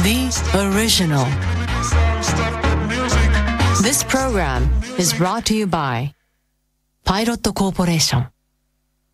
The original. This program is brought to you by Pilot Corporation.